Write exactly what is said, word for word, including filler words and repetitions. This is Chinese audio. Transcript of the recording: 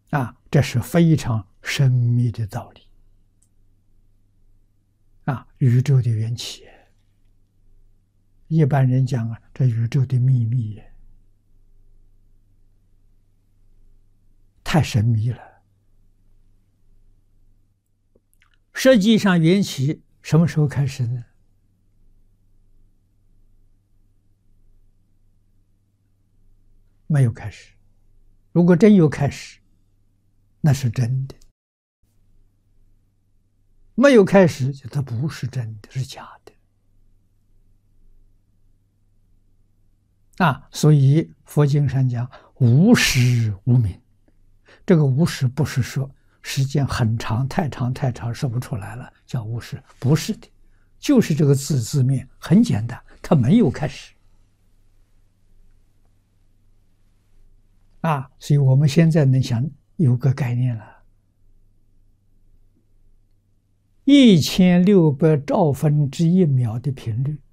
啊，这是非常神秘的道理啊！宇宙的缘起，一般人讲啊，这宇宙的秘密太神秘了。实际上，缘起什么时候开始呢？没有开始。如果真有开始，那是真的；没有开始，就它不是真的，是假的啊。所以佛经上讲无始无明，这个无始不是说时间很长、太长、太长说不出来了叫无始，不是的，就是这个字字面很简单，它没有开始啊。所以我们现在能想有个概念了。一千六百兆分之一秒的频率，